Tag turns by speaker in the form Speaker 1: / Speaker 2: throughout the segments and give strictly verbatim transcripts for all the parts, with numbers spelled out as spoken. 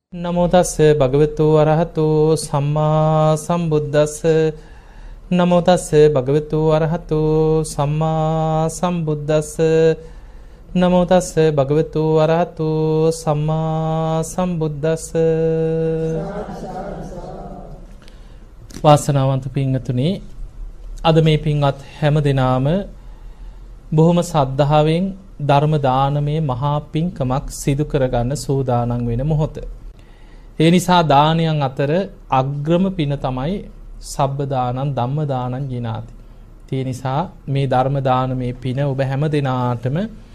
Speaker 1: නමෝ තස්ස භගවතු වරහතෝ සම්මා සම්බුද්දස්ස නමෝ තස්ස භගවතු වරහතෝ සම්මා සම්බුද්දස්ස නමෝ තස්ස භගවතු වරහතෝ සම්මා සම්බුද්දස්ස. වාසනාවන්ත පින්වතුනි, අද මේ පින්වත් හැම දිනාම බොහොම සද්ධාවෙන් ධර්ම දානමය මහා පින්කමක් සිදු කරගන්න සූදානම් වෙන මොහොත. ඒ නිසා දානයන් අතර අග්‍රම පින තමයි සබ්බ දානං ධම්ම දානං ජිනාති. ඒ නිසා මේ ධර්ම දානමේ පින ඔබ හැම දිනාටම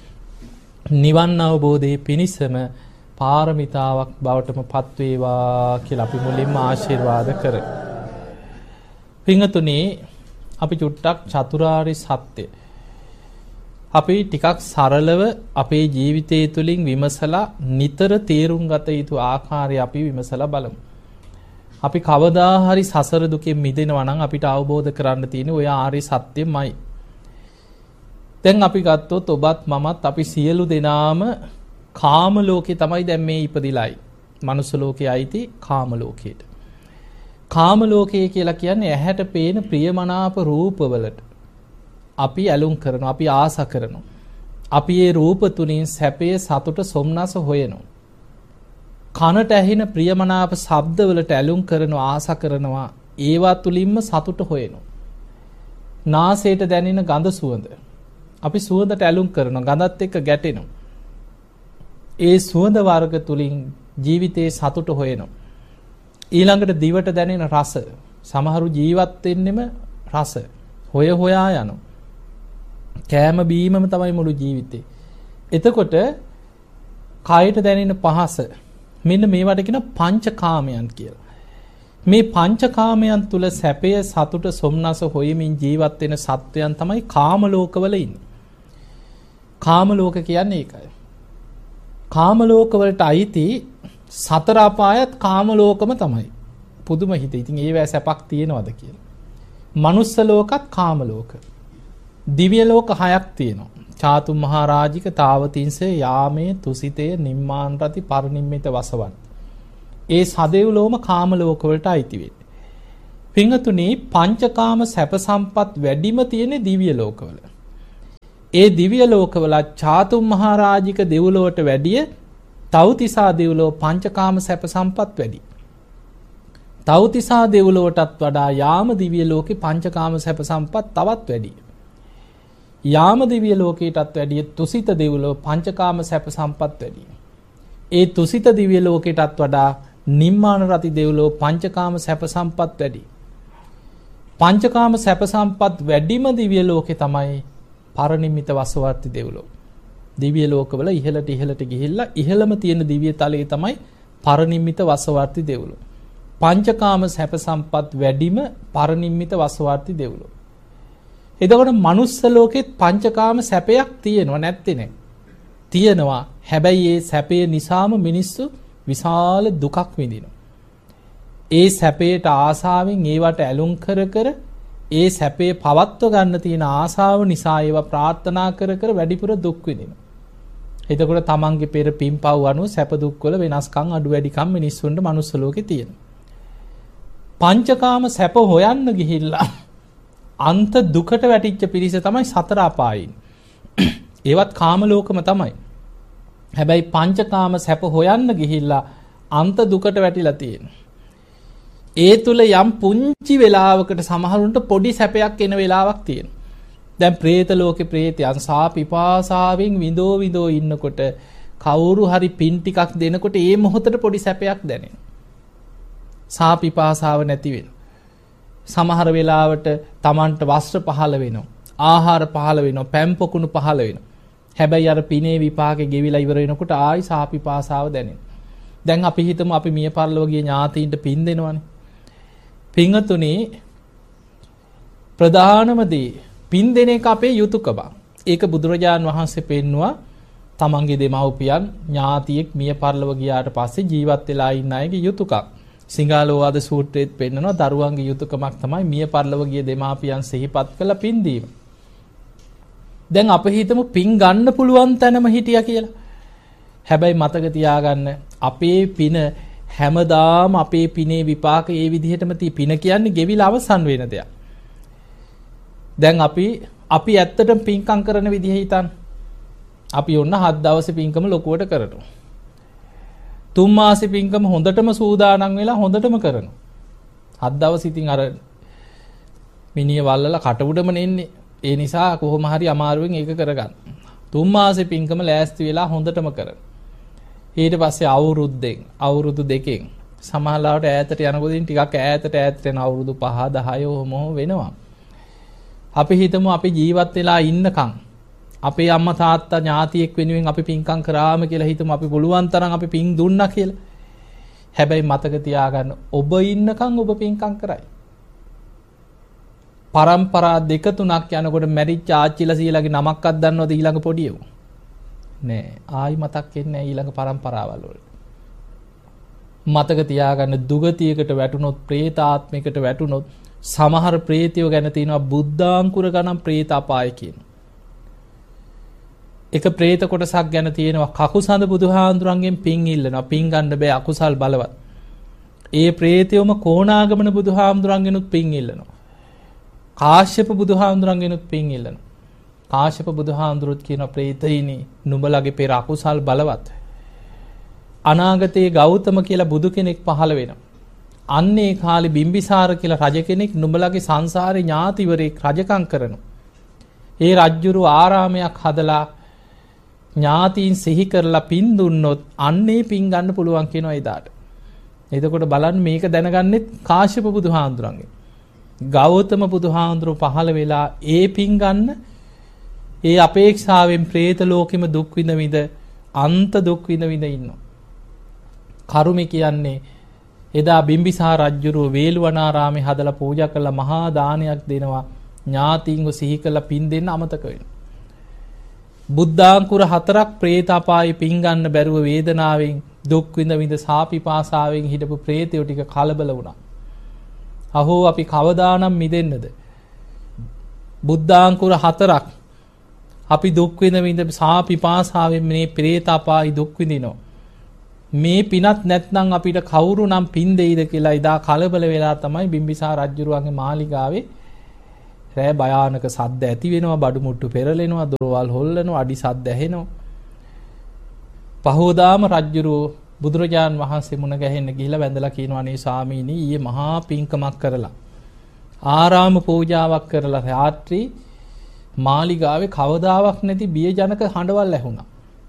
Speaker 1: නිවන් අවබෝධයේ පිණිසම පාරමිතාවක් බවටම පත් වේවා කියලා අපි මුලින්ම ආශිර්වාද කරමු. පින්වතුනි, අපි චුට්ටක් චතුරාර්ය සත්‍ය අපි ටිකක් සරලව අපේ ජීවිතය තුළින් විමසලා නිතර තේරුම් ගත යුතු ආකාරය අපි විමසලා බලමු. අපි කවදා හරි සසර දුකෙන් මිදෙනවා නම් අපිට අවබෝධ කරන්න තියෙන ඔය ආර්ය සත්‍යමයි. දැන් අපි ගත්තොත් ඔබත් මමත් අපි සියලු දෙනාම කාම ලෝකේ තමයි දැන් මේ ඉපදිලායි. මනුස්ස ලෝකේ අයිති කාම ලෝකයට. කාම ලෝකය කියලා කියන්නේ ඇහැට පේන ප්‍රියමනාප රූපවලට අපි ඇලුම් කරනවා, අපි ආස කරනවා. අපි ඒ රූප තුලින් සැපය, සතුට, සොම්නස හොයනවා. කනට ඇහෙන ප්‍රියමනාප ශබ්දවලට ඇලුම් කරනවා, ආස කරනවා. ඒවා තුලින්ම සතුට හොයනවා. නාසයට දැනෙන ගඳ සුවඳ අපි සුවඳට ඇලුම් කරනවා, ගඳත් එක්ක ගැටෙනවා. ඒ සුවඳ වර්ග තුලින් ජීවිතේ සතුට හොයනවා. ඊළඟට දිවට දැනෙන රස, සමහරු ජීවත් වෙන්නෙම රස හොය හොයා යනවා. කෑම බීමම තමයි මුළු ජීවිතේ. එතකොට කායට දැනෙන පහස, මෙන්න මේවට කියන පංචකාමයන් කියලා. මේ පංචකාමයන් තුල සැපය, සතුට, සොම්නස හොයමින් ජීවත් වෙන සත්වයන් තමයි කාම ලෝකවල ඉන්නේ. කාම ලෝක කියන්නේ ඒකයි. කාම ලෝකවලට අයිති සතර අපායත් කාම ලෝකම තමයි. පුදුම හිතේ. ඉතින් ඒවැ සැපක් තියෙනවද කියලා. මනුස්ස ලෝකත් කාම ලෝක. දිව්‍ය ලෝක හයක් තියෙනවා. චාතු මහරජික, තාවතින්සේ, යාමේ, තුසිතේ, නිම්මාන රති, පරිනිම්මිත වසවන්. ඒ සදෙව්ලෝම කාම ලෝක වලට අයිති වෙන්නේ. පින්වතුනි, පංචකාම සැප සම්පත් වැඩිම තියෙන්නේ දිව්‍ය ලෝකවල. ඒ දිව්‍ය ලෝකවල චාතු මහරජික දෙව්ලොවට වැඩිය තව්තිසා දෙව්ලොව පංචකාම සැප සම්පත් වැඩි. තව්තිසා දෙව්ලොවටත් වඩා යාම දිව්‍ය ලෝකේ පංචකාම සැප සම්පත් තවත් වැඩි. යාම දිව්‍ය ලෝකයටත් වැඩිය තුසිත දෙව්ලොව පංචකාම සැප සම්පත් වැඩි. ඒ තුසිත දිව්‍ය ලෝකයටත් වඩා නිම්මාන රති දෙව්ලොව පංචකාම සැප සම්පත් වැඩි. පංචකාම සැප සම්පත් වැඩිම දිව්‍ය ලෝකේ තමයි පරිනිම්මිත වසවර්ති දෙව්ලොව. දිව්‍ය ලෝකවල ඉහළට ඉහළට ගිහිල්ලා ඉහළම තියෙන දිව්‍ය තලයේ තමයි පරිනිම්මිත වසවර්ති දෙව්ලොව. පංචකාම සැප සම්පත් වැඩිම පරිනිම්මිත වසවර්ති දෙව්ලොව. එතකොට මනුස්ස ලෝකෙත් පංචකාම සැපයක් තියෙනවා, නැත්තේ නෑ. තියෙනවා. හැබැයි ඒ සැපේ නිසාම මිනිස්සු විශාල දුකක් විඳිනවා. ඒ සැපේට ආසාවෙන් ඒවට ඇලුම් කර කර ඒ සැපේ පවත්ව ගන්න තියෙන ආසාව නිසා ඒවා ප්‍රාර්ථනා කර කර වැඩිපුර දුක් විඳිනවා. එතකොට තමන්ගේ පෙර පින්පව් අනුව සැප දුක් වල වෙනස්කම් අඩු වැඩිකම් මිනිස්සුන්ට මනුස්ස ලෝකේ තියෙනවා. පංචකාම සැප හොයන්න ගිහිල්ලා අන්ත දුකට වැටිච්ච පිරිස තමයි සතර අපායින්. ඒවත් කාම ලෝකම තමයි. හැබැයි පංචකාම සැප හොයන්න ගිහිල්ලා අන්ත දුකට වැටිලා තියෙනවා. ඒ තුල යම් පුංචි වෙලාවකට සමහරුන්ට පොඩි සැපයක් එන වෙලාවක් තියෙනවා. දැන් പ്രേත ලෝකේ പ്രേතයන් සා පිපාසාවෙන් විඳෝ විඳෝ ඉන්නකොට කවුරු හරි පින් ටිකක් දෙනකොට ඒ මොහොතේ පොඩි සැපයක් දැනෙනවා. සා පිපාසාව නැති වෙනවා. සමහර වෙලාවට Tamanට වස්ත්‍ර පහළ වෙනවා, ආහාර පහළ වෙනවා, පැම් පොකුණු පහළ වෙනවා. හැබැයි අර පිනේ විපාකේ ගෙවිලා ඉවර වෙනකොට ආයි සා පිපාසාව දැනෙනවා. දැන් අපි හිතමු අපි මිය පරලොව ගිය ඥාතීන්ට පින් දෙනවනේ. පින්වතුනි, ප්‍රධානම දේ පින් දෙන එක අපේ යුතුයකම. ඒක බුදුරජාන් වහන්සේ පෙන්නවා තමන්ගේ දෙමව්පියන් ඥාතියෙක් මිය පරලොව ගියාට පස්සේ ජීවත් වෙලා ඉන්න අයගේ යුතුයකම්. සිංහලෝවාද සූත්‍රයේත් පෙන්නනවා දරුවන්ගේ යුතුයකමක් තමයි මිය පරලොව ගිය දෙමාපියන් සිහිපත් කළ පින් දීම. දැන් අපි හිතමු පින් ගන්න පුළුවන් තැනම හිටියා කියලා. හැබැයි මතක තියාගන්න අපේ පින හැමදාම අපේ පිනේ විපාක ඒ විදිහටම තිය. පින කියන්නේ ගෙවිලා අවසන් වෙන දෙයක්. දැන් අපි අපි ඇත්තටම පින්කම් කරන විදිහ හිතන්න. අපි ඔන්න හත් දවසේ පින්කම ලොකුවට කරනවා. තුන් මාසේ පින්කම හොඳටම සූදානම් වෙලා හොඳටම කරනවා. හත් දවස් ඉතින් අර මිනිය වල්ලලා කට උඩම නෙන්නේ. ඒ නිසා කොහොම හරි අමාරුවෙන් ඒක කරගන්න. තුන් මාසේ පින්කම ලෑස්ති වෙලා හොඳටම කරනවා. ඊට පස්සේ අවුරුද්දෙන් අවුරුදු දෙකෙන් සමහරවිට ඈතට යනකොටින් ටිකක් ඈතට ඈතට යන අවුරුදු පහ දහය ඔහොම වෙනවා. අපි හිතමු අපි ජීවත් වෙලා ඉන්නකම් අපේ අම්මා තාත්තා ඥාතියෙක් වෙනුවෙන් අපි පින්කම් කරාම කියලා හිතමු. අපි පුළුවන් තරම් අපි පින් දුන්නා කියලා. හැබැයි මතක තියාගන්න ඔබ ඉන්නකම් ඔබ පින්කම් කරයි. පරම්පරා දෙක තුනක් යනකොට මැරිච්ච ආච්චිලා සීලාගේ නමක්වත් දන්නවද ඊළඟ පොඩියෝ? නෑ. ආයි මතක් වෙන්නේ නෑ ඊළඟ පරම්පරාවල් වල. මතක තියාගන්න දුගතියකට වැටුනොත් പ്രേතාත්මයකට වැටුනොත් සමහර പ്രേතයෝ ගැන තියෙනවා බුද්ධාංකුර ගණන් പ്രേත අපාය කියන. එක പ്രേත කොටසක් ගැන තියෙනවා කකුසඳ බුදුහාඳුරන්ගෙන් පින් ඉල්ලනවා. පින් ගන්න බෑ අකුසල් බලවත්. ඒ പ്രേතයෝම කොණාගමන බුදුහාඳුරන්ගෙනුත් පින් ඉල්ලනවා. කාශ්‍යප බුදුහාඳුරන්ගෙනුත් පින් ඉල්ලනවා. කාශ්‍යප බුදුහාඳුරුත් කියන പ്രേතයිනි නුඹලගේ පෙර අකුසල් බලවත්. අනාගතයේ ගෞතම කියලා බුදු කෙනෙක් පහළ වෙනවා. අන්නේ කාලේ බිම්බිසාර කියලා රජ කෙනෙක් නුඹලගේ සංසාරේ ඥාතිවරයෙක් රජකම් කරනවා. ඒ රජුරු ආරාමයක් හදලා ඥාතීන් සිහි කරලා පින් දුන්නොත් අන්නේ පින් ගන්න පුළුවන් කියනවා එදාට. එතකොට බලන්න මේක දැනගන්නෙත් කාශ්‍යප බුදුහාඳුරන්ගෙන්. ගෞතම බුදුහාඳුරු පහළ වෙලා ඒ පින් ගන්න ඒ අපේක්ෂාවෙන් പ്രേත ලෝකෙම දුක් විඳ විඳ අන්ත දුක් විඳ විඳ ඉන්නවා. කරුමේ කියන්නේ එදා බිම්බිසාර රජුරුව වේළුවනාරාමේ හදලා පූජා කරලා මහා දානයක් දෙනවා. ඥාතීන්ව සිහි කරලා පින් දෙන්න අමතක වෙනවා. බුද්ධාංකුර හතරක් പ്രേත අපායේ පින් ගන්න බැරුව වේදනාවෙන් දුක් විඳ විඳ සාපිපාසාවෙන් හිටපු പ്രേතයෝ ටික කලබල වුණා. අහෝ අපි කවදානම් මිදෙන්නද? බුද්ධාංකුර හතරක් අපි දුක් විඳ විඳ සාපිපාසාවෙන් මේ പ്രേත අපායේ දුක් විඳිනවා. මේ පිනත් නැත්නම් අපිට කවුරු නම් පින් දෙයිද කියලා ඉදා කලබල වෙලා තමයි බිම්බිසාර රජුරුවන්ගේ මාලිගාවේ රෑ භයානක සද්ද ඇති වෙනවා. බඩු මුට්ටු පෙරලෙනවා, දොරවල් හොල්ලනවා, අඩි සද්ද ඇහෙනවා. පහෝදාම රජුරුව බුදුරජාන් වහන්සේ මුණ ගැහෙන්න ගිහිල්ලා වැඳලා කියනවා අනේ ස්වාමීනි ඊයේ මහා පින්කමක් කරලා ආරාම පූජාවක් කරලා රාත්‍රී මාලිගාවේ කවදාවත් නැති බියජනක හඬවල් ඇහුණා.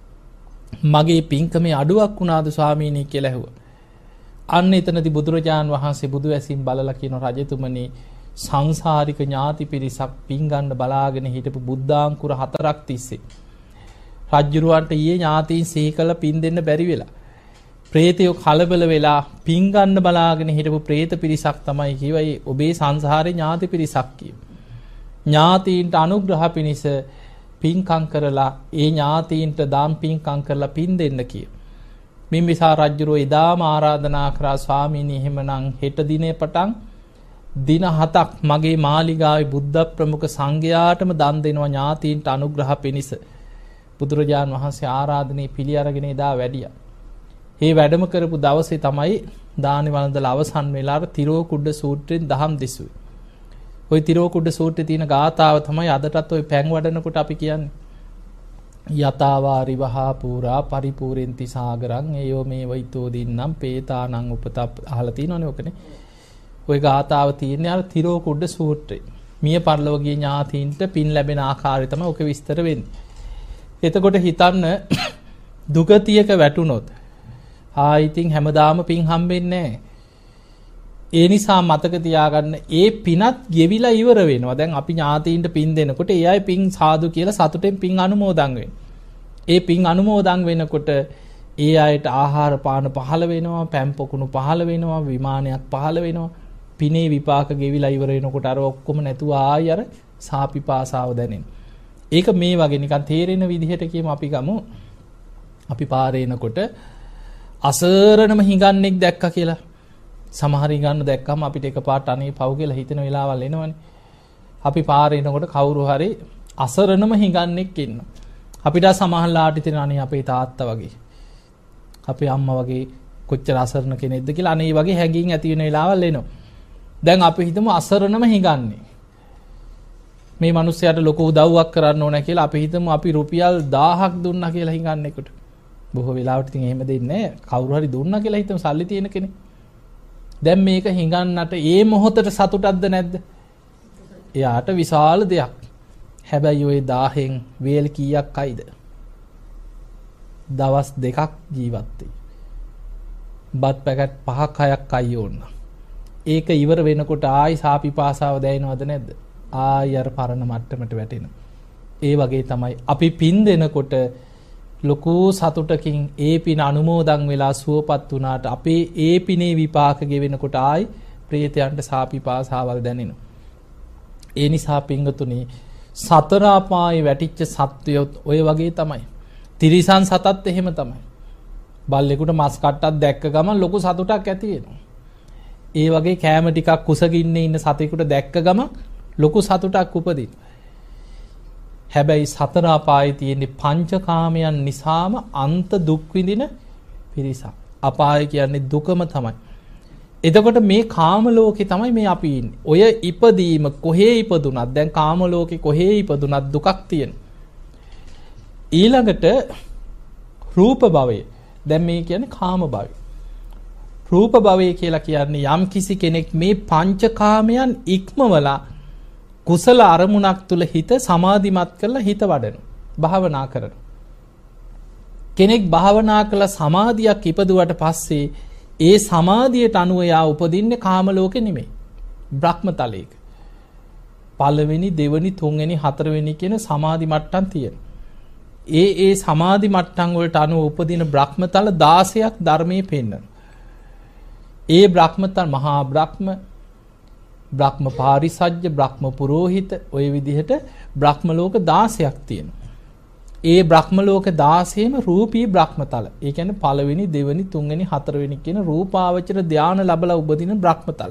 Speaker 1: මගේ පින්කමේ අඩුවක් වුණාද ස්වාමීනි කියලා ඇහුවා. අන්න එතනදී බුදුරජාන් වහන්සේ බුදු ඇසින් බලලා කියන රජතුමනි සංසාරික ඥාති පිරිසක් පින් ගන්න බලාගෙන හිටපු බුද්ධාංකුර හතරක් තිස්සේ රජුරවන්ට ඊයේ ඥාතීන් සිහි කළ පින් දෙන්න බැරි වෙලා പ്രേතයෝ කලබල වෙලා පින් ගන්න බලාගෙන හිටපු പ്രേත පිරිසක් තමයි කියවයි ඔබේ සංසාරේ ඥාති පිරිසක් කියව. ඥාතීන්ට අනුග්‍රහ පිණිස පින්කම් කරලා ඒ ඥාතීන්ට දාම් පින්කම් කරලා පින් දෙන්න කිය. බිම්බිසාර රජුරෝ එදාම ආරාධනා කරා ස්වාමීනි එහෙමනම් හෙට දිනේ පටන් දින හතක් මගේ මාලිගාවේ බුද්ධ ප්‍රමුඛ සංඝයාටම දන් දෙනවා ඥාතීන්ට අනුග්‍රහ පිණිස. බුදුරජාන් වහන්සේ ආරාධනේ පිළි අරගෙන එදා වැඩියා. ඒ වැඩම කරපු දවසේ තමයි දානි වළඳලා අවසන් වෙලා තිරෝකුඩ සූත්‍රයෙන් දහම් දෙසුවේ. ওই තිරෝකුඩ සූත්‍රයේ තියෙන ගාථාව තමයි අදටත් ওই පැන් වඩනකොට අපි කියන්නේ. යතාවාරි වහා පුරා පරිපූර්ෙන්ති සාගරං ඒයෝ මේ වයිතෝ දින්නම් පේතානං උපත අහලා තියෙනවනේ ඔකනේ. ওই ගාථාව තියෙන්නේ අර තිරෝකුඩ සූත්‍රයේ. මිය පරලෝකීය ඥාතීන්ට පින් ලැබෙන ආකාරය තමයි ඔක විස්තර වෙන්නේ. එතකොට හිතන්න දුගතියක වැටුනොත් ආ ඉතින් හැමදාම පින් හම්බෙන්නේ නැහැ. ඒ නිසා මතක තියාගන්න ඒ පිනත් ගෙවිලා ඉවර වෙනවා. දැන් අපි ඥාතීන්ට පින් දෙනකොට ඒ අය පින් සාදු කියලා සතුටෙන් පින් අනුමෝදන් වෙනවා. ඒ පින් අනුමෝදන් වෙනකොට ඒ අයට ආහාර පාන පහළ වෙනවා, පැම් පොකුණු පහළ වෙනවා, විමානයක් පහළ වෙනවා. පිනේ විපාක ගෙවිලා ඉවර වෙනකොට අර ඔක්කොම නැතුව ආයි අර සාපිපාසාව දැනෙනවා. ඒක මේ වගේ නිකන් තේරෙන විදිහට කියමු අපි ගමු. අපි පාරේ යනකොට අසරණම හිඟන්නෙක් දැක්කා කියලා. සමහර හිඟන්න දැක්කම අපිට එකපාරට අනේ පව් කියලා හිතෙන වෙලාවල් එනවනේ. අපි පාරේ යනකොට කවුරු හරි අසරණම හිඟන්නෙක් ඉන්නවා. අපිට සමහරලාට හිතෙන අනේ අපේ තාත්තා වගේ, අපේ අම්මා වගේ කොච්චර අසරණ කෙනෙක්ද කියලා අනේ වගේ හැඟීම් ඇති වෙන වෙලාවල් එනවා. දැන් අපි හිතමු අසරණම හිඟන්නේ. මේ මිනිස්සයාට ලොකු උදව්වක් කරන්න ඕන කියලා අපි හිතමු අපි රුපියල් දහයක් දුන්නා කියලා හිඟන්නේකට. බොහෝ වෙලාවට ඉතින් එහෙම දෙන්නේ නැහැ. කවුරු හරි දුන්නා කියලා හිතමු සල්ලි තියෙන කෙනෙක්. දැන් මේක හිඟන්නට ඒ මොහොතට සතුටක්ද නැද්ද? එයාට විශාල දෙයක්. හැබැයි ওই දහයෙන් වේල් කීයක් අයිද? දවස් දෙකක් ජීවත් වෙයි. බත් පැකට් පහක් හයක් අයි ඕන. ඒක ඉවර වෙනකොට ආයි සාපිපාසාව දැනෙනවද නැද්ද? ආයි අර පරණ මට්ටමට වැටෙනවා. ඒ වගේ තමයි අපි පින් දෙනකොට ලොකු සතුටකින් ඒ පින අනුමෝදන් වෙලා සුවපත් වුණාට අපේ ඒ පිනේ විපාක ගෙවෙනකොට ආයි ප්‍රේතයන්ට සාපිපාසාවල් දැනෙනවා. ඒ නිසා පින්වතුනි සතර අපායේ වැටිච්ච සත්වයොත් ඔය වගේ තමයි. තිරිසන් සතත් එහෙම තමයි. බල්ලෙකුට මස් කට්ටක් දැක්ක ගමන් ලොකු සතුටක් ඇති වෙනවා. ඒ වගේ කෑම ටිකක් කුසගින්නේ ඉන්න සතෙකුට දැක්ක ගමන් ලොකු සතුටක් උපදිනවා. හැබැයි සතර අපායේ තියෙන පංචකාමයන් නිසාම අන්ත දුක් විඳින පිරිසක්. අපාය කියන්නේ දුකම තමයි. එතකොට මේ කාම ලෝකේ තමයි මේ අපි ඉන්නේ. ඔය ඉපදීම කොහේ ඉපදුනත් දැන් කාම ලෝකේ කොහේ ඉපදුනත් දුකක් තියෙනවා. ඊළඟට රූප භවය. දැන් මේ කියන්නේ කාම භවය. රූප භවය කියලා කියන්නේ යම් කිසි කෙනෙක් මේ පංචකාමයන් ඉක්මවලා කුසල අරමුණක් තුල හිත සමාධිමත් කරලා හිත වඩන භාවනා කරන කෙනෙක් භාවනා කළ සමාධියක් ඉපදුවට පස්සේ ඒ සමාධියට අනුව යා උපදින්නේ කාම ලෝකෙ නෙමෙයි බ්‍රහ්ම තලයක. පළවෙනි දෙවෙනි තුන්වෙනි හතරවෙනි කියන සමාධි මට්ටම් තියෙනවා. ඒ ඒ සමාධි මට්ටම් වලට අනුව උපදින බ්‍රහ්මතල දාසයක් ධර්මයේ පෙන්වනවා. ඒ බ්‍රහ්මතල මහා බ්‍රහ්ම බ්‍රහ්ම පාරිසජ්ජ බ්‍රහ්ම පුරෝහිත ඔය විදිහට බ්‍රහ්ම ලෝක දාසයක් තියෙනවා. ඒ බ්‍රහ්ම ලෝක දාසයේම රූපී බ්‍රහ්මතල. ඒ කියන්නේ පළවෙනි දෙවෙනි තුන්වෙනි හතරවෙනි කියන රූපාවචර ධානය ලැබලා උපදින බ්‍රහ්මතල.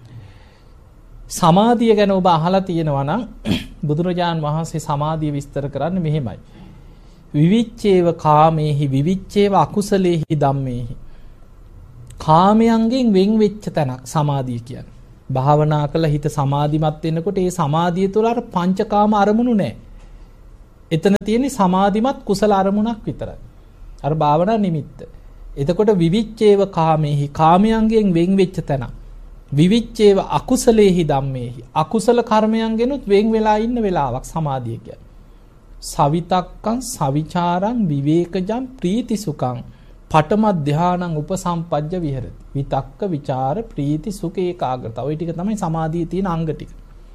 Speaker 1: සමාධිය ගැන ඔබ අහලා තියෙනවා නම් බුදුරජාන් වහන්සේ සමාධිය විස්තර කරන්නේ මෙහෙමයි. විවිච්ඡේව කාමේහි විවිච්ඡේව අකුසලේහි ධම්මේහි. කාමයන්ගෙන් වෙන් වෙච්ච තැනක් සමාධිය කියන්නේ. භාවනා කළ හිත සමාධිමත් වෙනකොට ඒ සමාධිය තුළ අර පංචකාම අරමුණු නැහැ. එතන තියෙන්නේ සමාධිමත් කුසල අරමුණක් විතරයි. අර භාවනා නිමිත්ත. එතකොට විවිච්ඡේව කාමේහි කාමයන්ගෙන් වෙන් වෙච්ච තැනක්. විවිච්ඡේව අකුසලේහි ධම්මේහි අකුසල කර්මයන්ගෙනුත් වෙන් වෙලා ඉන්න වෙලාවක් සමාධිය කියන්නේ. සවිතක්කං සවිචාරං විවේකජං ප්‍රීති සුඛං පඨම ධානං උපසම්පජ්ජ විහෙරති. විතක්ක විචාර ප්‍රීති සුඛ ඒකාග්‍රතාව. ওই ටික තමයි සමාධියේ තියෙන අංග ටික.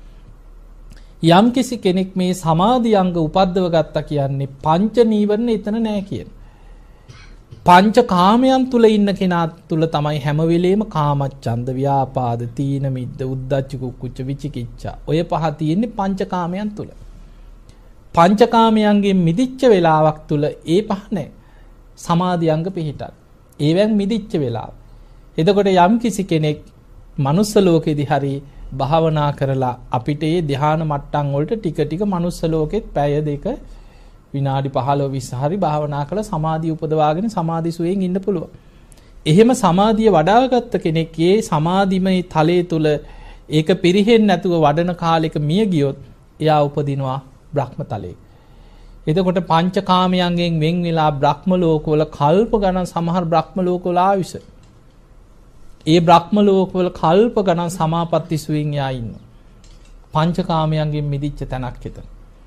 Speaker 1: යම් කිසි කෙනෙක් මේ සමාධි අංග උපද්දව ගත්තා කියන්නේ පංච නීවරණ එතන නැහැ කියන. පංච කාමයන් තුල ඉන්න කෙනා තුල තමයි හැම වෙලේම කාමච්ඡන්ද ව්‍යාපාද තීන මිද්ද උද්ධච්ච කුක්කුච්ච විචිකිච්ඡා ඔය පහ තියෙන්නේ පංච කාමයන් තුල. පංචකාමයන්ගෙන් මිදිච්ච වෙලාවක් තුල ඒ පහ නැහැ. සමාධි අංග පිහිටක්. ඒවෙන් මිදිච්ච වෙලාව. එතකොට යම් කිසි කෙනෙක් මනුස්ස ලෝකෙදී හරි භාවනා කරලා අපිට මේ ධ්‍යාන මට්ටම් වලට ටික ටික මනුස්ස ලෝකෙත් පැය දෙක විනාඩි පහළොව විස්ස හරි භාවනා කරලා සමාධිය උපදවාගෙන සමාධි සුවයෙන් ඉන්න පුළුවන්. එහෙම සමාධිය වඩාගත්ත කෙනෙක් ඒ සමාධිමය තලයේ තුල ඒක පිරෙහෙන්නේ නැතුව වඩන කාලෙක මිය ගියොත් එයා උපදිනවා බ්‍රහ්ම තලයේ. එතකොට පංචකාමයන්ගෙන් වෙන් වෙලා බ්‍රහ්ම ලෝකවල කල්ප ගණන් සමහර බ්‍රහ්ම ලෝකවල ආවිස. ඒ බ්‍රහ්ම ලෝකවල කල්ප ගණන් සමාපatti සුවින් යා ඉන්නවා. පංචකාමයන්ගෙන් මිදිච්ච තැනක් එතන.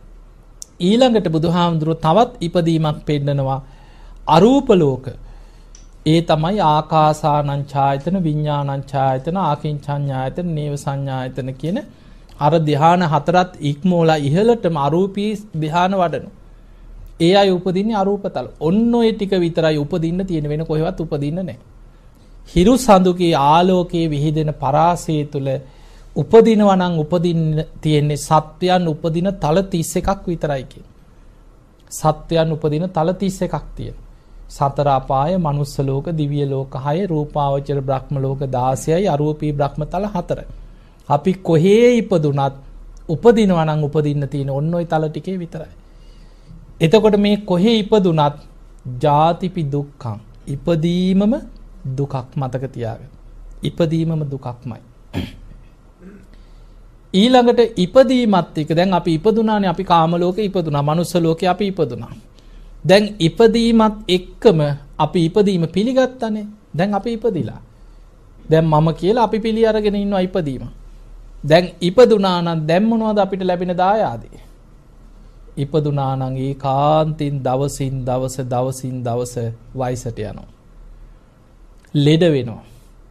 Speaker 1: ඊළඟට බුදුහාමුදුරුවෝ තවත් ඉපදීමක් පෙන්නනවා අරූප ලෝක. ඒ තමයි ආකාසානං ඡායතන විඥානං ඡායතන ආකින්චඤ්ඤායතන නේව සංඥායතන කියන අර ධ්‍යාන හතරත් ඉක්මෝලා ඉහළටම අරූපී ධ්‍යාන වඩන. ඒ අය උපදින්නේ අරූපතල. ඔන්න ඔය ටික විතරයි උපදින්න තියෙන වෙන කොහෙවත් උපදින්න නැහැ. හිරු සඳුකේ ආලෝකයේ විහිදෙන පරාසය තුල උපදිනවා නම් උපදින්න තියෙන්නේ සත්‍යයන් උපදින තල තිස් එකක් විතරයි කියන. සත්‍යයන් උපදින තල තිස් එකක් තියෙන. සතර අපාය, මනුස්ස ලෝක, දිව්‍ය ලෝක හය, රූපාවචර බ්‍රහ්ම ලෝක දාසයයි, අරූපී බ්‍රහ්මතල හතරයි. අපි කොහේ ඉපදුනත් උපදිනවා නම් උපදින්න තියෙන ඔන්න ඔය තල ටිකේ විතරයි. එතකොට මේ කොහේ ඉපදුනත් ජාතිපි දුක්ඛං ඉපදීමම දුකක් මතක තියාගන්න. ඉපදීමම දුකක්මයි. ඊළඟට ඉපදීමත් එක්ක දැන් අපි ඉපදුනානේ අපි කාම ලෝකේ ඉපදුනා, මනුස්ස ලෝකේ අපි ඉපදුනා. දැන් ඉපදීමත් එක්කම අපි ඉපදීම පිළිගත්තානේ. දැන් අපි ඉපදිලා. දැන් මම කියලා අපි පිළි අරගෙන ඉන්නවා ඉපදීම. දැන් ඉපදුනා නම් දැන් මොනවද අපිට ලැබෙන දායාදේ? ඉපදුනා නම් ඒකාන්තින් දවසින් දවස දවසින් දවස වයසට යනවා. ලෙඩ වෙනවා.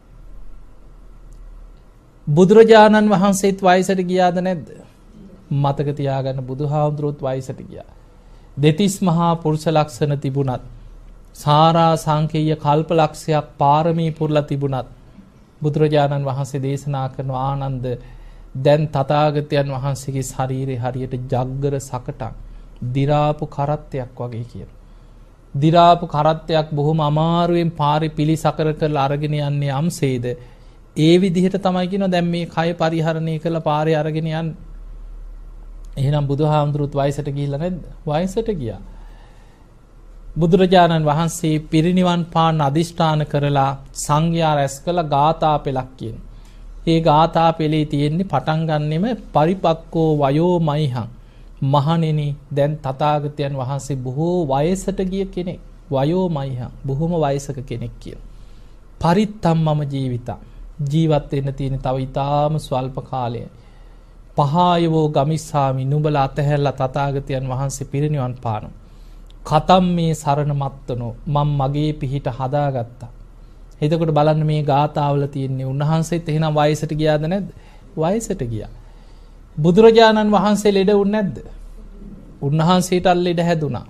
Speaker 1: බුදුරජාණන් වහන්සේත් වයසට ගියාද නැද්ද? මතක තියාගන්න බුදුහාමුදුරුවෝත් වයසට ගියා. දෙතිස් මහා පුරුෂ ලක්ෂණ තිබුණත්, සාරා සංකේය කල්ප ලක්ෂයක් පාරමී පුරලා තිබුණත් බුදුරජාණන් වහන්සේ දේශනා කරන ආනන්ද දැන් තථාගතයන් වහන්සේගේ ශරීරය හරියට ජග්ගර සකටක් දිරාපු කරත්තයක් වගේ කියනවා. දිරාපු කරත්තයක් බොහොම අමාරුවෙන් පාරේ පිළිසකර කරලා අරගෙන යන්නේ යම්සේද ඒ විදිහට තමයි කියනවා දැන් මේ කය පරිහරණය කරලා පාරේ අරගෙන යන්නේ. එහෙනම් බුදුහාමුදුරුවෝත් වයසට ගිහිල්ලා නැද්ද? වයසට ගියා. බුදුරජාණන් වහන්සේ පිරිනිවන් පාන අදිෂ්ඨාන කරලා සංඝයා රැස් කළ ගාථා පෙළක් කියන. ඒ ගාථා පෙළේ තියෙන්නේ පටන් ගන්නෙම පරිපක්කෝ වයෝ මයිහං. මහණෙනි දැන් තථාගතයන් වහන්සේ බොහෝ වයසට ගිය කෙනෙක්. වයෝ මයිහං බොහොම වයසක කෙනෙක් කියන. පරිත්තම් මම ජීවිතා. ජීවත් වෙන්න තියෙන තව ඊටාම ස්වල්ප කාලයයි. පහයවෝ ගමිස්සාමි නුඹලා අතහැරලා තථාගතයන් වහන්සේ පිරිනිවන් පානවා. කතම් මේ සරණ මත්තනෝ මම මගේ පිහිට හදාගත්තා. එතකොට බලන්න මේ ගාථාවල තියෙන්නේ උන්වහන්සේත් එහෙනම් වයසට ගියාද නැද්ද? වයසට ගියා. බුදුරජාණන් වහන්සේ ලෙඩ වුනේ නැද්ද? උන්වහන්සේට ලෙඩ හැදුනා.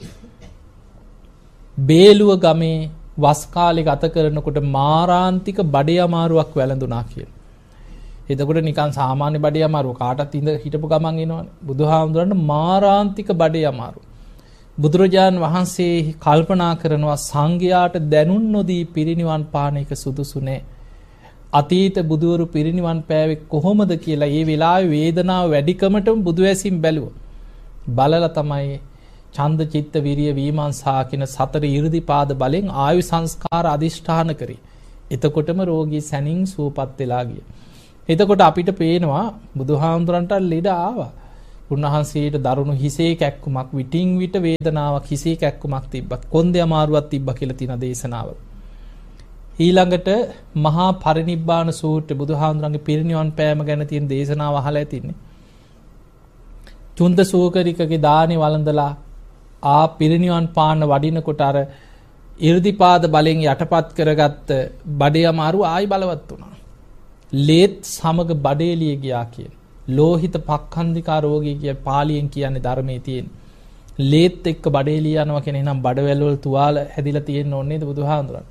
Speaker 1: බේලුව ගමේ වස් කාලේ ගත කරනකොට මාරාන්තික බඩේ අමාරුවක් වැළඳුනා කියන. එතකොට නිකන් සාමාන්‍ය බඩේ අමාරුව කාටත් ඉඳ හිටපු ගමන් එනවනේ. බුදුහාමුදුරන්ට මාරාන්තික බඩේ අමාරුව. බුදුරජාණන් වහන්සේ කල්පනා කරනවා සංඝයාට දැනුම් නොදී පිරිනිවන් පාන එක සුදුසු නෑ. අතීත බුදුවරු පිරිනිවන් පෑවේ කොහොමද කියලා ඒ වෙලාවේ වේදනාව වැඩිකමටම බුදු ඇසින් බැලුවා. බලලා තමයි ඡන්ද චිත්ත විරිය විමර්ශා කියන සතර 이르දිපාද බලෙන් ආයු සංස්කාර අදිෂ්ඨාන කරේ. එතකොටම රෝගී සැනින් සුවපත් වෙලා ගියා. එතකොට අපිට පේනවා බුදුහාමුදුරන්ට ලෙඩ ආවා. උන්වහන්සේට දරුණු හිසේ කැක්කුමක් විටින් විට වේදනාවක් හිසේ කැක්කුමක් තිබ්බා. කොන්දේ අමාරුවක් තිබ්බා කියලා තියෙන දේශනාවල. ඊළඟට මහා පරිනිබ්බාන සූත්‍රය බුදුහාමුදුරන්ගේ පිරිනිවන් පෑම ගැන තියෙන දේශනාව අහලා ඇතිනේ. චුන්ද සූකරිකගේ දානේ වළඳලා ආ පිරිනිවන් පාන්න වඩිනකොට අර 이르දිපාද බලෙන් යටපත් කරගත්ත බඩේ අමාරුව ආයි බලවත් වුණා. ලේත් සමග බඩේලිය ගියා කියන. ලෝහිත පක්ඛන්දිකා රෝගී කිය පාලියෙන් කියන්නේ ධර්මයේ තියෙන. ලේත් එක්ක බඩේලිය යනවා කියන එහෙනම් බඩවැල් වල තුවාල හැදිලා තියෙන්න ඕනේ නේද බුදුහාමුදුරන්ට?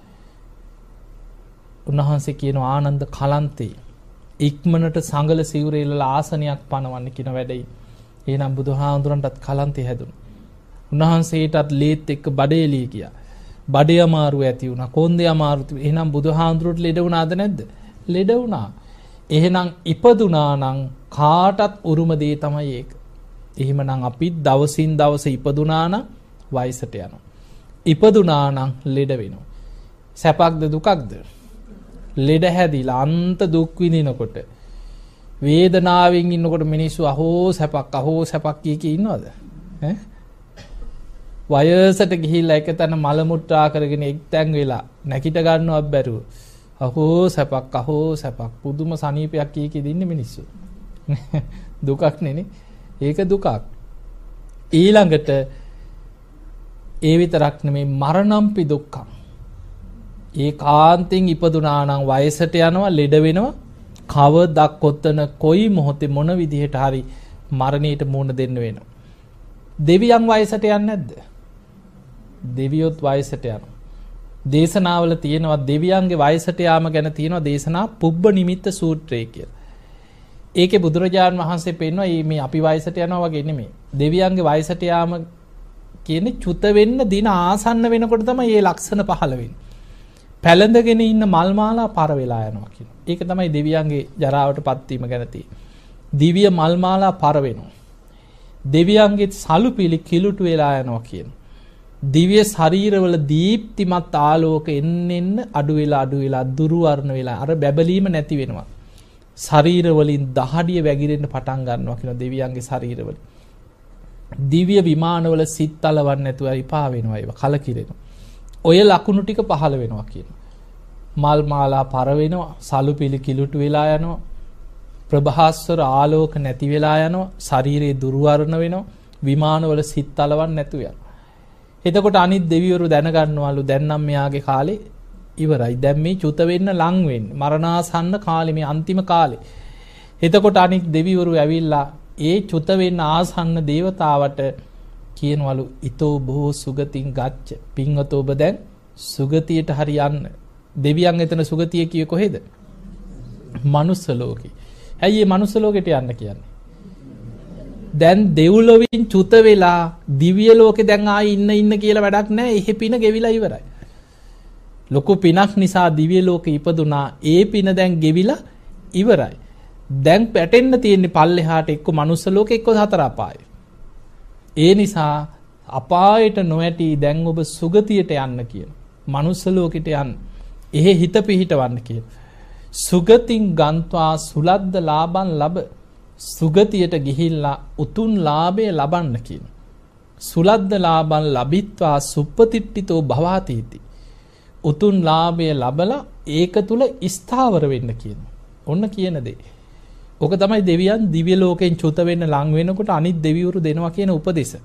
Speaker 1: උන්වහන්සේ කියන ආනන්ද කලන්තේ ඉක්මනට සංගල සිවුරේලලා ආසනයක් පනවන්න කියන වැඩේ. එහෙනම් බුදුහාමුදුරන්ටත් කලන්තේ හැදුණා. උන්වහන්සේටත් ලේත් එක්ක බඩේලිය ගියා. බඩේ අමාරුව ඇති වුණා. කොන්දේ අමාරුව. එහෙනම් බුදුහාමුදුරට ලෙඩ වුණාද නැද්ද? ලෙඩ වුණා. එහෙනම් ඉපදුනා නම් කාටත් උරුම දේ තමයි ඒක. එහෙමනම් අපි දවසින් දවස ඉපදුනා නම් වයසට යනවා. ඉපදුනා නම් ලෙඩ වෙනවා. සැපක්ද දුකක්ද? ලෙඩ හැදිලා අන්ත දුක් විඳිනකොට වේදනාවෙන් ඉන්නකොට මිනිස්සු අහෝ සැපක් අහෝ සැපක් කිය කී ඉන්නවද? ඈ වයසට ගිහිල්ලා එක තැන මල මුත්‍රා කරගෙන එක්තැන් වෙලා නැගිට ගන්නවත් බැරුව අහෝ සැපක් අහෝ සැපක් පුදුම සනීපයක් කිය කී දින්නේ මිනිස්සු. දුකක් නෙනේ. ඒක දුකක්. ඊළඟට ඒ විතරක් නෙමේ මරණම්පි දුක්ඛං. ඒකාන්තයෙන් ඉපදුනා නම් වයසට යනවා ලෙඩ වෙනවා. කවදක් කොතන කොයි මොහොතේ මොන විදිහට හරි මරණයට මුහුණ දෙන්න වෙනවා. දෙවියන් වයසට යන්නේ නැද්ද? දෙවියොත් වයසට යනවා. දේශනාවල තියෙනවා දෙවියන්ගේ වයසට යාම ගැන තියෙනවා දේශනා පුබ්බ නිමිත්ත සූත්‍රය කියලා. ඒකේ බුදුරජාණන් වහන්සේ පෙන්වනවා මේ අපි වයසට යනවා වගේ නෙමෙයි. දෙවියන්ගේ වයසට යාම කියන්නේ චුත වෙන්න දින ආසන්න වෙනකොට තමයි මේ ලක්ෂණ පහළ වෙන්නේ. පැලඳගෙන ඉන්න මල් මාලා පර වෙලා යනවා කියනවා. ඒක තමයි දෙවියන්ගේ ජරාවටපත් වීම ගැන තියෙන්නේ. දිව්‍ය මල් මාලා පර වෙනවා. දෙවියන්ගේ සලු පිලි කිලුට වෙලා යනවා කියනවා. දිව්‍ය ශරීරවල දීප්තිමත් ආලෝක එන්න එන්න අඩු වෙලා අඩු වෙලා දුර්වර්ණ වෙලා අර බැබලීම නැති වෙනවා. ශරීර වලින් දහඩිය වැగిරෙන්න පටන් ගන්නවා කියන දෙවියන්ගේ ශරීරවල. දිව්‍ය විමානවල සිත් තලවන්නේ නැතුව ඉපා වෙනවා ඒවා කලකිරෙනවා. ඔය ලකුණු ටික පහළ වෙනවා කියනවා. මල් මාලා පර වෙනවා, සලු පිලි කිලුට වෙලා යනවා, ප්‍රභාස්වර ආලෝක නැති වෙලා යනවා, ශරීරේ දුර්වර්ණ වෙනවා, විමානවල සිත් තලවන්නේ නැතුව යනවා. එතකොට අනිත් දෙවිවරු දැනගන්නවලු දැන් නම් මෙයාගේ කාලේ ඉවරයි. දැන් මේ චුත වෙන්න ලං වෙන්නේ. මරණාසන්න කාලේ මේ අන්තිම කාලේ. එතකොට අනිත් දෙවිවරු ඇවිල්ලා ඒ චුත වෙන්න ආසන්න දේවතාවට කියනවලු ඊතෝ බොහෝ සුගතින් ගච්ඡ. පින්වතෝ ඔබ දැන් සුගතියට හරි යන්න. දෙවියන් එතන සුගතිය කියේ කොහෙද? මනුස්ස ලෝකේ. ඇයි මේ මනුස්ස ලෝකෙට යන්න කියන්නේ? දැන් දෙව්ලොවින් චුත වෙලා දිව්‍ය ලෝකේ දැන් ආයි ඉන්න ඉන්න කියලා වැඩක් නැහැ. එහෙ පින ගෙවිලා ඉවරයි. ලොකු පිනක් නිසා දිව්‍ය ලෝකේ ඉපදුනා. ඒ පින දැන් ගෙවිලා ඉවරයි. දැන් පැටෙන්න තියෙන්නේ පල්ලෙහාට එක්ක මනුස්ස ලෝකෙ එක්ක හතර අපායේ. ඒ නිසා අපායට නොඇටි දැන් ඔබ සුගතියට යන්න කියන. මනුස්ස ලෝකෙට යන්න. එහෙ හිත පිහිටවන්න කියන. සුගතින් ගන්්වා සුලද්ද ලාභං ලබ. සුගතියට ගිහිල්ලා උතුම් ලාභය ලබන්න කියන. සුලද්ද ලාභං ලබිත්වා සුප්පතිට්ඨිතෝ භවාතීති. උතුම් ලාභය ලබලා ඒක තුල ස්ථාවර වෙන්න කියන. ඔන්න කියන දේ. ඕක තමයි දෙවියන් දිව්‍ය ලෝකෙන් චුත වෙන්න ලං වෙනකොට අනිත් දෙවිවරු දෙනවා කියන උපදේශ.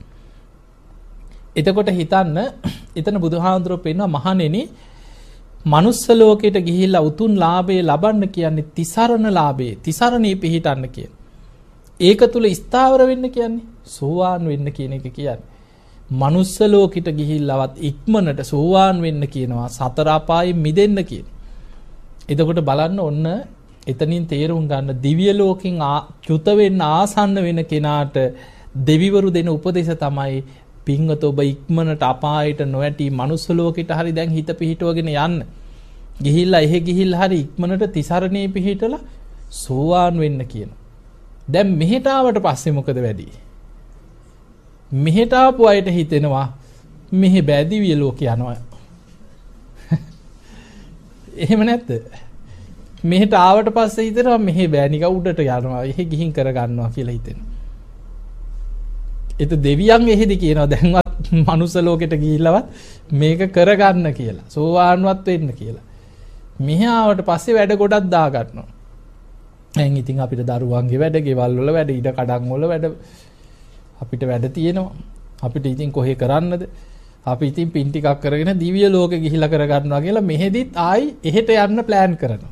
Speaker 1: එතකොට හිතන්න එතන බුදුහාඳුරෝ පෙන්නවා මහණෙනි මනුස්ස ලෝකයට ගිහිල්ලා උතුම් ලාභය ලබන්න කියන්නේ තිසරණ ලාභේ තිසරණේ පිහිටන්න කියන. ඒක තුල ස්ථාවර වෙන්න කියන්නේ සෝවාන් වෙන්න කියන එක කියන්නේ. මනුස්ස ලෝකෙට ගිහිල්ලවත් ඉක්මනට සෝවාන් වෙන්න කියනවා සතර අපායෙන් මිදෙන්න කියන. එතකොට බලන්න ඔන්න එතනින් තේරුම් ගන්න දිව්‍ය ලෝකෙන් චුත වෙන්න ආසන්න වෙන කෙනාට දෙවිවරු දෙන උපදේශ තමයි පින්වත ඔබ ඉක්මනට අපායට නොඇටි මනුස්ස ලෝකෙට හරි දැන් හිත පිහිටවගෙන යන්න. ගිහිල්ලා එහෙ ගිහිල්ලා හරි ඉක්මනට තිසරණේ පිහිටලා සෝවාන් වෙන්න කියන. දැන් මෙහෙට ආවට පස්සේ මොකද වෙන්නේ? මෙහෙට ආපු අයට හිතෙනවා මෙහෙ බෑ දිව්‍ය ලෝක යනවා. එහෙම නැද්ද? මෙහෙට ආවට පස්සේ හිතෙනවා මෙහෙ බෑ නිකන් උඩට යනවා. එහෙ ගිහින් කර ගන්නවා කියලා හිතෙනවා. ඒත් දෙවියන් එහෙදි කියනවා දැන්වත් මනුස්ස ලෝකෙට ගිහිල්ලවත් මේක කරගන්න කියලා. සෝවාන්වත් වෙන්න කියලා. මෙහි ආවට පස්සේ වැඩ ගොඩක් දා ගන්නවා. දැන් ඉතින් අපිට දරුවන්ගේ වැඩ, ගෙවල් වල වැඩ, ඉඩ කඩන් වල වැඩ අපිට වැඩ තියෙනවා. අපිට ඉතින් කොහේ කරන්නද? අපි ඉතින් පින් ටිකක් කරගෙන දිව්‍ය ලෝකෙ ගිහිල්ලා කරගන්නවා කියලා මෙහෙදිත් ආයි එහෙට යන්න ප්ලෑන් කරනවා.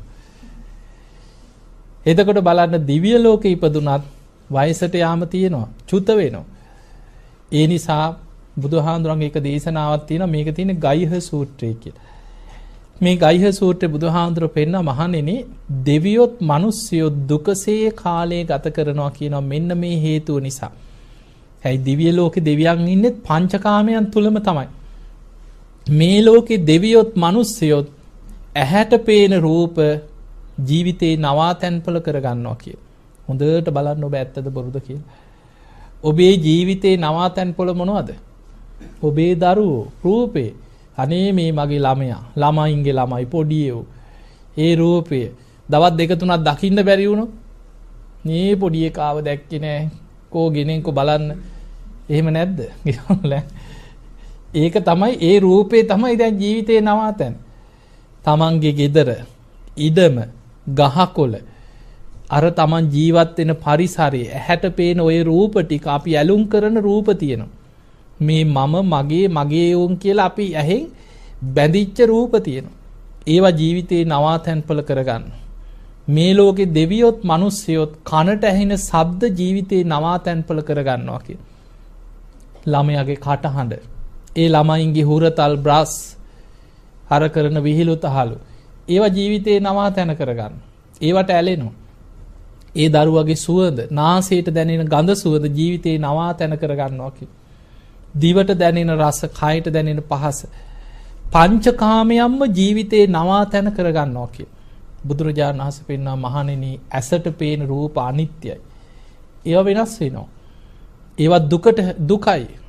Speaker 1: එතකොට බලන්න දිව්‍ය ලෝකෙ ඉපදුනත් වයසට යාම තියෙනවා. චුත වෙනවා. ඒ නිසා බුදුහාඳුරන්ගේ එක දේශනාවක් තියෙනවා මේක තියෙන්නේ ගයිහ සූත්‍රය කියලා. මේ ගයිහ සූත්‍රයේ බුදුහාඳුර පෙන්න මහණෙනි දෙවියොත් මිනිස්සියොත් දුකසේ කාලය ගත කරනවා කියනවා මෙන්න මේ හේතුව නිසා. හැයි දිව්‍ය ලෝකේ දෙවියන් ඉන්නේ පංචකාමයන් තුලම තමයි. මේ ලෝකේ දෙවියොත් මිනිස්සියොත් ඇහැට පේන රූප ජීවිතේ නවාතැන්පල කරගන්නවා කියලා. හොඳට බලන්න ඔබ ඇත්තද බොරුද කියලා. ඔබේ ජීවිතේ නවාතැන්පොළ මොනවද? ඔබේ දරුවෝ රූපේ. අනේ මේ මගේ ළමයා, ළමයින්ගේ ළමයි පොඩියෝ. ඒ රූපය දවස් දෙක තුනක් දකින්න බැරි වුණොත් මේ පොඩි එකාව දැක්කේ නෑ. කෝ ගෙනෙන්කෝ බලන්න. එහෙම නැද්ද? ඒක තමයි ඒ රූපේ තමයි දැන් ජීවිතේ නවාතැන්. තමන්ගේ ගෙදර, ඉඩම, ගහකොළ අර තමන් ජීවත් වෙන පරිසරයේ ඇහැට පේන ওই රූප ටික අපි ඇලුම් කරන රූප තියෙනවා. මේ මම මගේ මගේ උන් කියලා අපි ඇහෙන් බැඳිච්ච රූප තියෙනවා. ඒවා ජීවිතේ නවාතැන්පල කරගන්න. මේ ලෝකේ දෙවියොත් මිනිස්සියොත් කනට ඇහෙන ශබ්ද ජීවිතේ නවාතැන්පල කරගන්නවා කියන. ළමයාගේ කටහඬ, ඒ ළමයින්ගේ හුරතල් බ්‍රස්, අර කරන විහිළු තහළු ඒවා ජීවිතේ නවාතැන කරගන්න. ඒවට ඇලෙනවා. ඒ දරුවගේ සුවඳ, නාසයට දැනෙන ගඳ සුවඳ ජීවිතේ නවාතැන කරගන්නවා කියන. දිවට දැනෙන රස, කයට දැනෙන පහස පංචකාමයන්ම ජීවිතේ නවාතැන කරගන්නවා කියන. බුදුරජාණන් වහන්සේ පෙන්වනා මහණෙනි ඇසට පේන රූප අනිත්‍යයි. ඒවා වෙනස් වෙනවා. ඒවා දුකට දුකයි.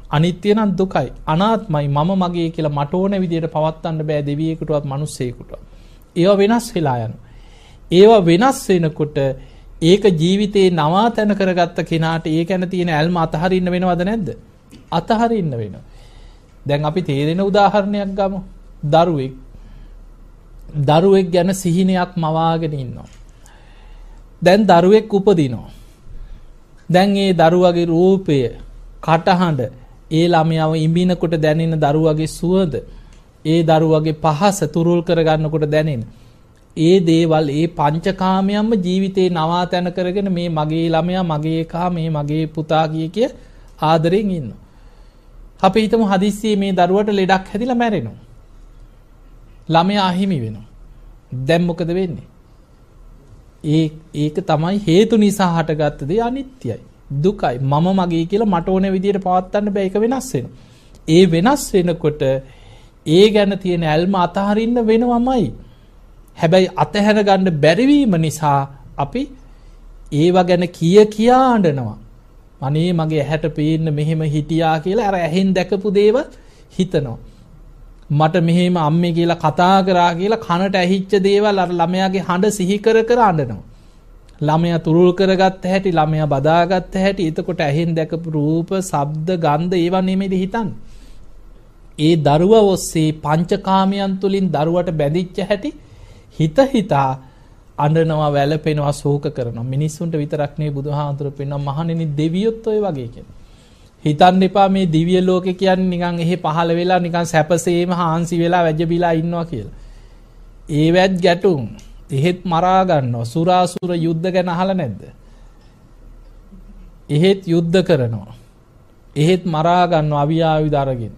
Speaker 1: අනිත්‍ය නම් දුකයි. අනාත්මයි මම මගේ කියලා මට ඕන විදියට පවත්වන්න බෑ දෙවියෙකුටවත් මිනිස්සෙකුටවත්. ඒවා වෙනස් වෙලා යනවා. ඒවා වෙනස් වෙනකොට ඒක ජීවිතේ නවාතැන කරගත්ත කෙනාට ඒ ගැන තියෙන ඇල්ම අතහරින්න වෙනවද නැද්ද? අතහරින්න වෙනවා. දැන් අපි තේරෙන උදාහරණයක් ගමු. දරුවෙක් දරුවෙක් ගැන සිහිනයක් මවාගෙන ඉන්නවා. දැන් දරුවෙක් උපදිනවා. දැන් ඒ දරුවගේ රූපය, කටහඬ, ඒ ළමයාව ඉඹිනකොට දැනෙන දරුවගේ සුවඳ, ඒ දරුවගේ පහස තුරුල් කරගන්නකොට දැනෙන ඒ දේවල් ඒ පංචකාමයන්ම ජීවිතේ නවාතැන කරගෙන මේ මගේ ළමයා, මගේ එකා, මේ මගේ පුතා කිය කිය ආදරෙන් ඉන්නවා. අපි හිතමු හදිස්සියේ මේ දරුවට ලෙඩක් හැදිලා මැරෙනවා. ළමයා අහිමි වෙනවා. දැන් මොකද වෙන්නේ? ඒ ඒක තමයි හේතු නිසා හටගත්ත දේ අනිත්‍යයි, දුකයි, මම මගේ කියලා මට ඕන විදිහට පවත්වන්න බෑ. ඒක වෙනස් වෙනවා. ඒ වෙනස් වෙනකොට ඒ ගැන තියෙන ඇල්ම අතහරින්න වෙනවමයි. හැබැයි අතහැර ගන්න බැරිවීම නිසා අපි ඒව ගැන කිය කියා අඬනවා. අනේ මගේ ඇහැට පේන්න මෙහෙම හිටියා කියලා අර ඇහෙන් දැකපු දේවල් හිතනවා. මට මෙහෙම අම්මේ කියලා කතා කරා කියලා කනට ඇහිච්ච දේවල් අර ළමයාගේ හඬ සිහි කර කර අඬනවා. ළමයා තුරුල් කරගත්ත හැටි, ළමයා බදාගත්ත හැටි, එතකොට ඇහෙන් දැකපු රූප, ශබ්ද, ගන්ධ ඒවා නෙමෙයිද හිතන්නේ. ඒ දරුවා ඔස්සේ පංචකාමයන් තුලින් දරුවට බැඳිච්ච හැටි හිත හිතා අඬනවා, වැළපෙනවා, ශෝක කරනවා. මිනිස්සුන්ට විතරක් නෙවෙයි බුදුහාමුදුරුවෝ පෙන්වන මහණෙනි දෙවියොත් ඔය වගේ කියලා. හිතන්න එපා මේ දිව්‍ය ලෝකේ කියන්නේ නිකන් එහෙ පහළ වෙලා නිකන් සැපසේම හාන්සි වෙලා වැජබිලා ඉන්නවා කියලා. ඒවැත් ගැටුම්. එහෙත් මරා ගන්නවා. සුරාසුර යුද්ධ ගැන අහලා නැද්ද? එහෙත් යුද්ධ කරනවා. එහෙත් මරා ගන්නවා අවියායුධ අරගෙන.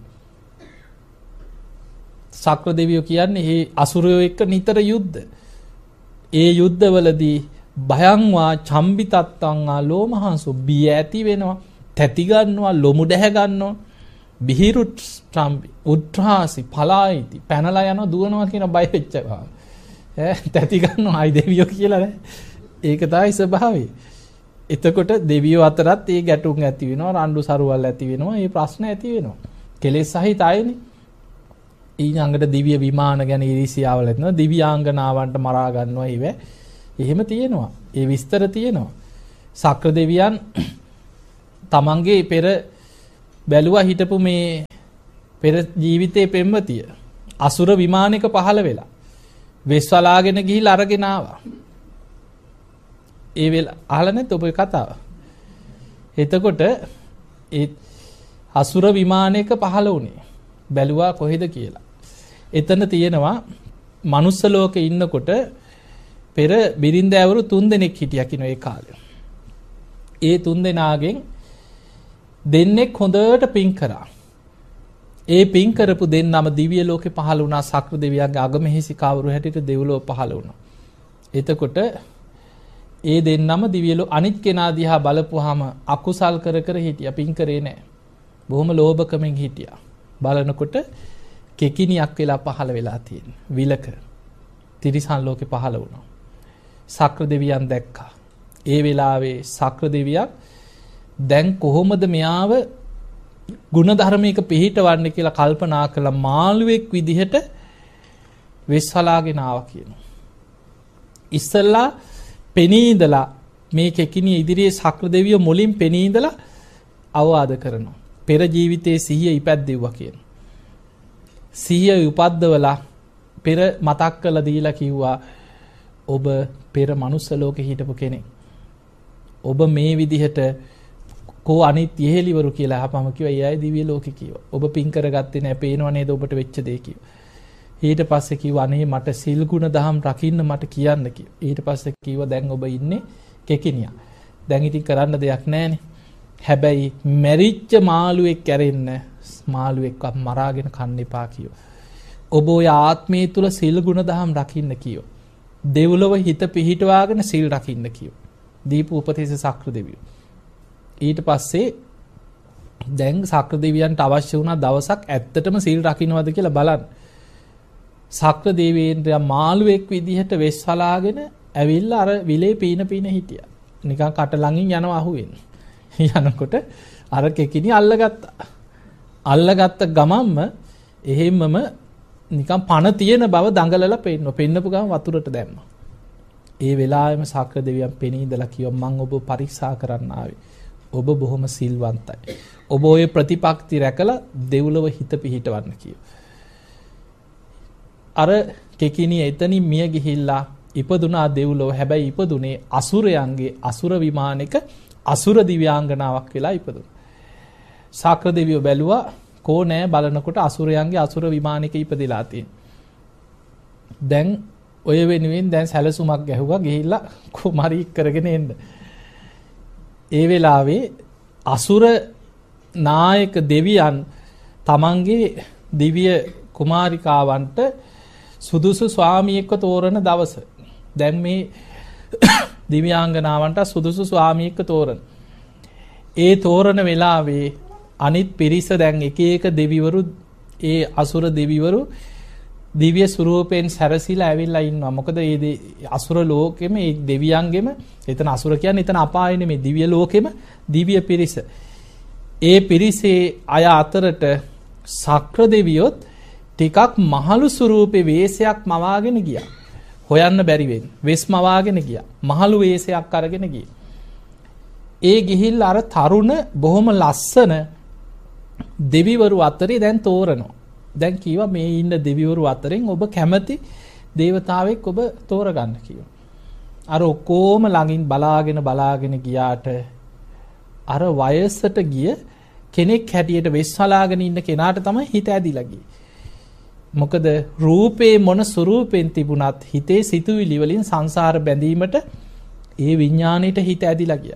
Speaker 1: සක්‍ර දෙවියෝ කියන්නේ මේ අසුරයෝ එක්ක නිතර යුද්ධ. ඒ යුද්ධවලදී භයංවා චම්බිතත්තං ආලෝමහංසු බිය ඇති වෙනවා, තැති ගන්නවා, ලොමු දැහ ගන්නවා, බිහිරුත් ස්ටම්බි උත්‍රාසි පලායිති පැනලා යනවා, දුවනවා කියන බය වෙච්ච ගා. ඈ තැති ගන්නවා අයි දෙවියෝ කියලා නෑ. ඒක තමයි ස්වභාවය. එතකොට දෙවියෝ අතරත් මේ ගැටුම් ඇති වෙනවා, රණ්ඩු සරුවල් ඇති වෙනවා, මේ ප්‍රශ්න ඇති වෙනවා. කෙලෙස් සහිත අයනේ. ඊළඟට දිව්‍ය විමාන ගැන ඉරිසියාවල් ඇතිවෙනවා, දිව්‍යාංගනාවන්ට මරා ගන්නවා. ඒව එහෙම තියෙනවා. ඒ විස්තර තියෙනවා. සක්‍ර දෙවියන් තමන්ගේ පෙර බැලුවා හිටපු මේ පෙර ජීවිතයේ පෙම්වතිය අසුර විමානයක පහළ වෙලා වෙස්වලාගෙන ගිහිල්ලා අරගෙන ආවා. ඒ වෙල අහලා නැත්ද ඔබ කතාව? එතකොට ඒ අසුර විමානයක පහළ වුණේ බැලුවා කොහෙද කියලා. එතන තියෙනවා මනුස්ස ලෝකේ ඉන්නකොට පෙර බිරින්දෑවරු තුන් දෙනෙක් හිටියා කිනෝ ඒ කාලේ. ඒ තුන් දෙනාගෙන් දෙන්නෙක් හොඳට පින් කරා. ඒ පින් කරපු දෙන්නම දිව්‍ය ලෝකේ පහළ වුණා. සක්‍ර දෙවියන්ගේ අගමෙහිසි කවුරු හැටියට දෙව්ලොව පහළ වුණා. එතකොට ඒ දෙන්නම දිව්‍ය ලෝක අනිත් කෙනා දිහා බලපුවාම අකුසල් කර කර හිටියා. පින් කරේ නැහැ. බොහොම ලෝභකමෙන් හිටියා. බලනකොට කෙකිනියක් වෙලා පහළ වෙලා තියෙන විලක තිරිසන් ලෝකේ පහළ වුණා. සක්‍ර දෙවියන් දැක්කා. ඒ වෙලාවේ සක්‍ර දෙවියන් දැන් කොහොමද මෙයාව ගුණධර්මයක පිළිහිටවන්නේ කියලා කල්පනා කළා. මාළුවෙක් විදිහට වෙස්වලාගෙන ආවා කියනවා. ඉස්සල්ලා පෙනී ඉඳලා මේ කෙකිනිය ඉදිරියේ සක්‍ර දෙවියෝ මුලින් පෙනී ඉඳලා අවවාද කරනවා. පෙර ජීවිතයේ සිහිය ඉපැද්දෙව්වා කියනවා. සිහිය උපද්දවලා පෙර මතක් කරලා දීලා කිව්වා ඔබ පෙර මනුස්ස ලෝකේ හිටපු කෙනෙක්. ඔබ මේ විදිහට කෝ අනිත් ඉහෙලිවරු කියලා අහපම කිව්වා. ඒ අය දිව්‍ය ලෝකේ කිව්වා. ඔබ පින් කරගත්තේ නැහැ. පේනව නේද ඔබට වෙච්ච දේ කිව්වා. ඊට පස්සේ කිව්වා අනේ මට සිල් ගුණ දහම් රකින්න මට කියන්න කිව්වා. ඊට පස්සේ කිව්වා දැන් ඔබ ඉන්නේ කෙකිනියා. දැන් ඉතින් කරන්න දෙයක් නැහැනේ. හැබැයි මැරිච්ච මාළුවෙක් කැරෙන්න මාළුවෙක්ව මරාගෙන කන්න එපා කිව්වා. ඔබ ඔය ආත්මය තුල සිල් ගුණ දහම් රකින්න කිව්වා. දෙව්ලොව හිත පිහිටවාගෙන සිල් රකින්න කිව්වා. දීපු උපදේශ සක්‍ර දෙවියෝ. ඊට පස්සේ දැන් සක්‍ර දෙවියන්ට අවශ්‍ය වුණා දවසක් ඇත්තටම සිල් රකින්නවද කියලා බලන්න. සක්‍ර දෙවියන්ට මාළුවෙක් විදිහට වෙස්වලාගෙන ඇවිල්ලා අර විලේ පීන පීන හිටියා. නිකන් කට ළඟින් යනවා අහුවෙන්නේ. යනකොට අර කෙකිනි අල්ලගත්තා. අල්ලගත්ත ගමන්ම එහෙම්මම නිකන් පණ තියෙන බව දඟලලා පෙන්නනවා. පෙන්නපු ගමන් වතුරට දැම්මා. ඒ වෙලාවෙම සක්‍ර දෙවියන් පෙනී ඉඳලා කිව්වා මම ඔබ පරීක්ෂා කරන්න ආවේ. ඔබ බොහොම සිල්වන්තයි. ඔබ ඔය ප්‍රතිපක්ති රැකලා දෙව්ලොව හිත පිහිටවන්න කිව්වා. අර කෙකිනිය එතනින් මිය ගිහිල්ලා ඉපදුනා දෙව්ලොව. හැබැයි ඉපදුනේ අසුරයන්ගේ අසුර විමානයක අසුර දිව්‍යාංගනාවක් වෙලා ඉපදුනා. සක්‍ර දෙවියෝ බැලුවා කෝ නෑ බලනකොට අසුරයන්ගේ අසුර විමානයක ඉපදිලා තියෙනවා. දැන් ඔය වෙනුවෙන් දැන් සැලසුමක් ගැහුවා ගිහිල්ලා කුමාරි කරගෙන එන්න. ඒ වෙලාවේ අසුර නායක දෙවියන් තමන්ගේ දිව්‍ය කුමාරිකාවන්ට සුදුසු ස්වාමියෙක්ව තෝරන දවස. දැන් මේ දිව්‍යාංගනාවන්ට සුදුසු ස්වාමියෙක්ව තෝරන. ඒ තෝරන වෙලාවේ අනිත් පිරිස දැන් එක එක දෙවිවරු ඒ අසුර දෙවිවරු දිව්‍ය ස්වරූපයෙන් සැරසිලා ඇවිල්ලා ඉන්නවා. මොකද මේ අසුර ලෝකෙම ඒ දෙවියන්ගෙම එතන අසුර කියන්නේ එතන අපාය නෙමෙයි දිව්‍ය ලෝකෙම දිව්‍ය පිරිස. ඒ පිරිසේ අය අතරට සක්‍ර දෙවියොත් ටිකක් මහලු ස්වරූපේ වේශයක් මවාගෙන ගියා. හොයන්න බැරි වෙන්නේ. වෙස් මවාගෙන ගියා. මහලු වේශයක් අරගෙන ගියා. ඒ ගිහිල්ලා අර තරුණ බොහොම ලස්සන දෙවිවරු අතරේ දැන් තෝරනවා. දැන් කීවා මේ ඉන්න දෙවිවරු අතරින් ඔබ කැමති දේවතාවෙක් ඔබ තෝරගන්න කිව්වා. අර ඔක්කොම ළඟින් බලාගෙන බලාගෙන ගියාට අර වයසට ගිය කෙනෙක් හැටියට වෙස්වලාගෙන ඉන්න කෙනාට තමයි හිත ඇදිලා ගියේ. මොකද රූපේ මොන ස්වරූපෙන් තිබුණත් හිතේ සිතුවිලි වලින් සංසාර බැඳීමට ඒ විඥාණයට හිත ඇදිලා ගියා.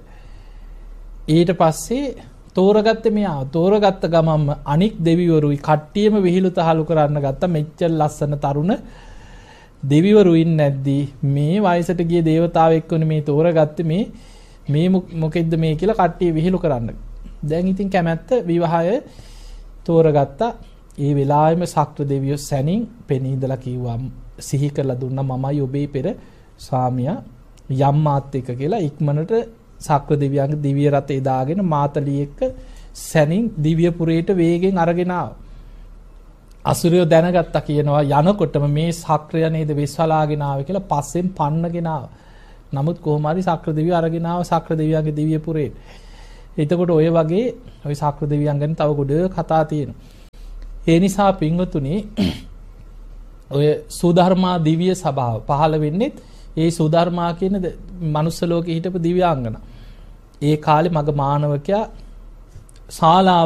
Speaker 1: ඊට පස්සේ තෝරගත්තේ මෙයා. තෝරගත්ත ගමන්ම අනික් දෙවිවරුයි කට්ටියම විහිළු තහළු කරන්න ගත්තා. මෙච්චර ලස්සන තරුණ දෙවිවරු ඉන්නේ නැද්දි මේ වයසට ගිය දේවතාවෙක් වුණේ මේ තෝරගත්තේ මේ මේ මොකෙද්ද මේ කියලා කට්ටිය විහිළු කරන්න. දැන් ඉතින් කැමැත්ත විවාහය තෝරගත්තා. ඒ වෙලාවෙම සක්‍ර දෙවියෝ සැනින් පෙනී ඉඳලා කිව්වා සිහි කරලා දුන්නා මමයි ඔබේ පෙර ස්වාමියා යම් මාත් එක්ක කියලා. ඉක්මනට සක්‍ර දෙවියන්ගේ දිව්‍ය රථේ දාගෙන මාතලී එක්ක සැනින් දිව්‍ය පුරයට වේගෙන් අරගෙන ආවා. අසුරයෝ දැනගත්තා කියනවා යනකොටම මේ සක්‍රය නේද වෙස්වලාගෙන ආවේ කියලා පස්සෙන් පන්නගෙන ආවා. නමුත් කොහොම හරි සක්‍ර දෙවියෝ අරගෙන ආවා සක්‍ර දෙවියන්ගේ දිව්‍ය පුරේ. එතකොට ඔය වගේ ඔය සක්‍ර දෙවියන් ගැන තව ගොඩ කතා තියෙනවා. ඒ නිසා පින්වතුනි ඔය සුධර්මා දිව්‍ය සභාව පහළ වෙන්නේ ඒ සුධර්මා කියන මනුස්ස ලෝකේ හිටපු දිව්‍යාංගනා. ඒ කාලේ මග මානවකයා ශාලා